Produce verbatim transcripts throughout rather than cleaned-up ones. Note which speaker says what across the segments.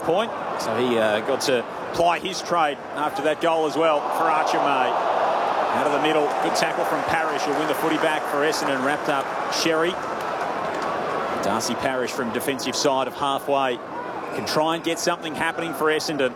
Speaker 1: point. So he uh, got to ply his trade after that goal as well for Archer May. Out of the middle, good tackle from Parrish. He'll win the footy back for Essendon. Wrapped up Sherry. Darcy Parrish from defensive side of halfway can try and get something happening for Essendon.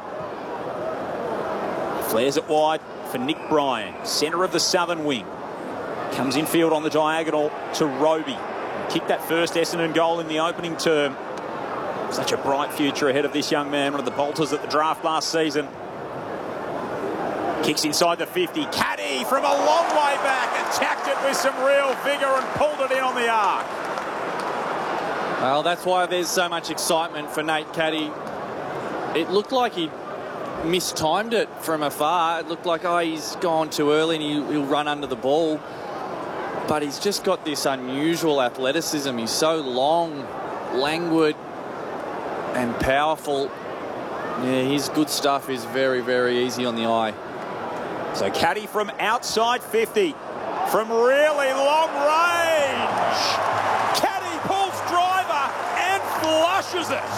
Speaker 1: Flares it wide for Nick Bryan, centre of the southern wing. Comes infield on the diagonal to Roby. Kicked that first Essendon goal in the opening term. Such a bright future ahead of this young man, one of the bolters at the draft last season. Kicks inside the fifty. Caddy from a long way back, attacked it with some real vigour and pulled it in on the arc.
Speaker 2: Well, that's why there's so much excitement for Nate Caddy. It looked like he mistimed it from afar. It looked like, oh, he's gone too early and he, he'll run under the ball. But he's just got this unusual athleticism. He's so long, languid and powerful. Yeah, his good stuff is very, very easy on the eye.
Speaker 1: So Caddy from outside fifty, from really long range. Caddy pulls driver and flushes it.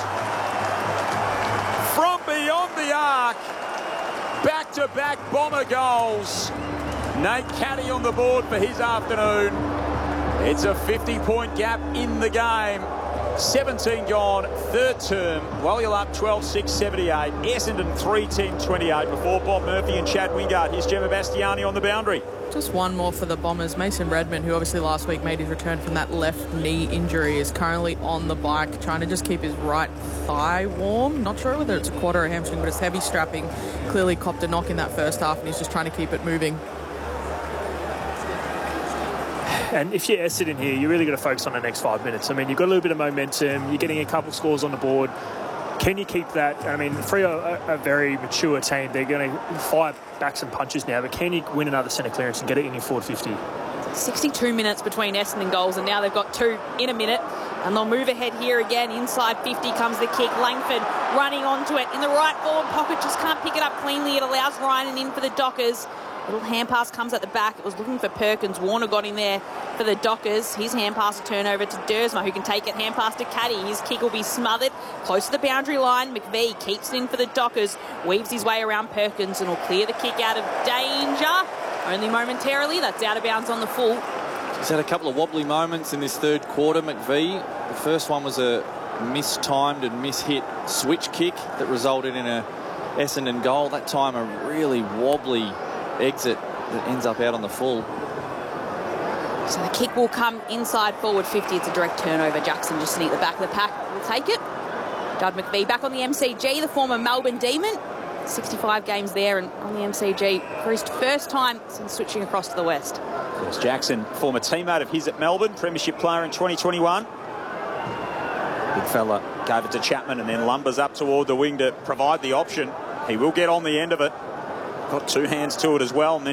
Speaker 1: From beyond the arc, back-to-back bomber goals. Nate Caddy on the board for his afternoon. It's a fifty-point gap in the game. seventeen gone, third term. Waliel up twelve six seventy-eight. Essendon three ten twenty-eight before Bob Murphy and Chad Wingard. Here's Gemma Bastiani on the boundary.
Speaker 3: Just one more for the Bombers. Mason Redmond, who obviously last week made his return from that left knee injury, is currently on the bike trying to just keep his right thigh warm. Not sure whether it's a quad or a hamstring, but it's heavy strapping. Clearly copped a knock in that first half and he's just trying to keep it moving.
Speaker 4: And if you're Essendon here, you really got to focus on the next five minutes. I mean, you've got a little bit of momentum. You're getting a couple scores on the board. Can you keep that? I mean, Freo are a very mature team. They're going to fire back some punches now. But can you win another centre clearance and get it in your forward fifty?
Speaker 5: sixty-two minutes between Essendon goals, and now they've got two in a minute. And they'll move ahead here again. Inside fifty comes the kick. Langford running onto it in the right forward pocket. Just can't pick it up cleanly. It allows Ryan in for the Dockers. Little hand pass comes at the back. It was looking for Perkins. Warner got in there for the Dockers. His hand pass will turn over to Dersma, who can take it. Hand pass to Caddy. His kick will be smothered close to the boundary line. McVee keeps it in for the Dockers. Weaves his way around Perkins and will clear the kick out of danger. Only momentarily. That's out of bounds on the full.
Speaker 2: He's had a couple of wobbly moments in this third quarter, McVee. The first one was a mistimed and mishit switch kick that resulted in a Essendon goal. That time a really wobbly exit that ends up out on the full.
Speaker 5: So the kick will come inside forward fifty. It's a direct turnover. Jackson just sitting at the back of the pack will take it. Judd McVee back on the M C G, the former Melbourne Demon. sixty-five games there and on the M C G for his first time since switching across to the West.
Speaker 1: Of course, Jackson, former teammate of his at Melbourne, premiership player in twenty twenty-one. Big fella gave it to Chapman and then lumbers up toward the wing to provide the option. He will get on the end of it. Got two hands to it as well. And then